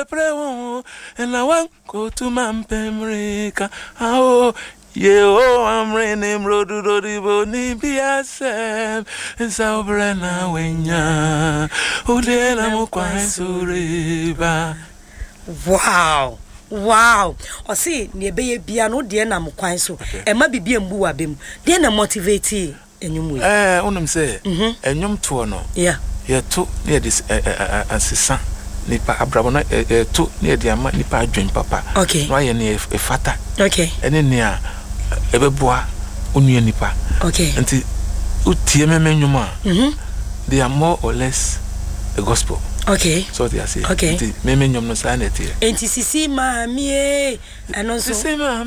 prewo and I want go to Mampemrika. Oh, Yo, I'm raining Rodribo Nibiasem, and Saubrena Wenya, Udena Mukwansuriba. Wow. Wow. O see, near be piano, dear Namukwanso, and maybe be a buabim. Then a motivate enyum. Unum say, enyum tuono. Yeah. Ye took near this assistant. Nipa abrabona to near the ama nipa adwen papa. Okay. No ye near a fata. Okay. Ene near ebeboa onua nipa. Okay. Nti utie memenwuma. They are more or less a gospel. Okay. So they are saying. Okay. Nti memenwum no sa na tie. Enti sisi ma mi e. Ano so.